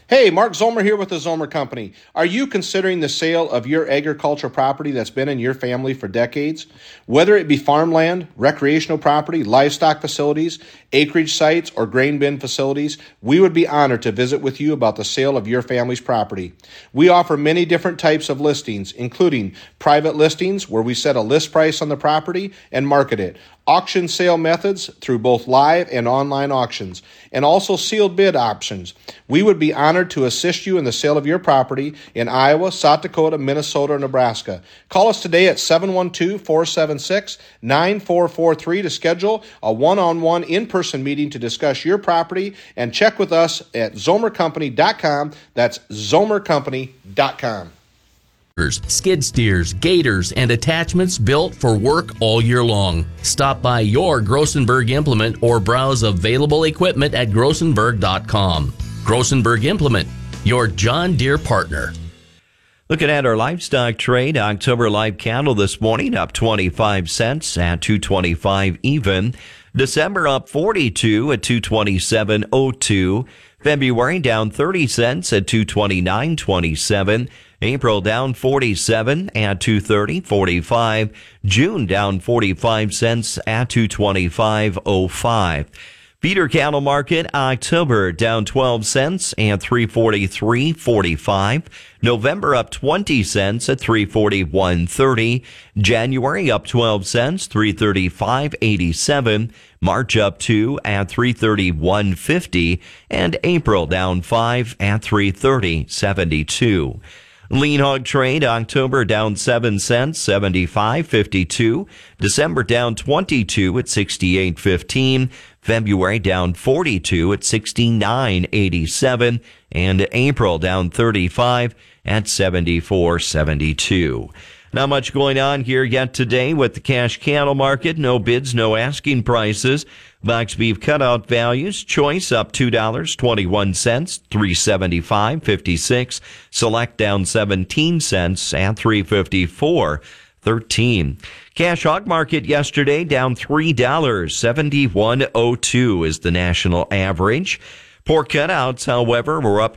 Hey, Mark Zomer here with the Zomer Company. Are you considering the sale of your agricultural property that's been in your family for decades? Whether it be farmland, recreational property, livestock facilities, acreage sites, or grain bin facilities, we would be honored to visit with you about the sale of your family's property. We offer many different types of listings, including private listings where we set a list price on the property and market it, auction sale methods through both live and online auctions, and also sealed bid options. We would be honored to assist you in the sale of your property in Iowa, South Dakota, Minnesota, or Nebraska. Call us today at 712-476-9443 to schedule a one-on-one in-person meeting to discuss your property, and check with us at zomercompany.com. That's zomercompany.com. Skid steers, gators, and attachments built for work all year long. Stop by your Grossenberg Implement or browse available equipment at grossenberg.com. Grossenberg Implement, your John Deere partner. Looking at our livestock trade, October live cattle this morning up 25 cents at $225 even. December up 42 at $227.02. February down 30 cents at $229.27. April down 47 at $230.45. June down 45 cents at $225.05. Feeder cattle market, October down 12 cents at $343.45. November up 20 cents at $341.30. January up 12 cents, $335.87. March up 2 at $331.50. And April down 5 at $330.72. Lean hog trade, October down 7 cents, 75.52. December down 22 at 68.15. February down 42 at 69.87. And April down 35 at 74.72. Not much going on here yet today with the cash cattle market. No bids, no asking prices. Box beef cutout values. Choice up $2.21, $375.56. Select down 17 cents at $354.13. Cash hog market yesterday down $3, $71.02 is the national average. Pork cutouts, however, were up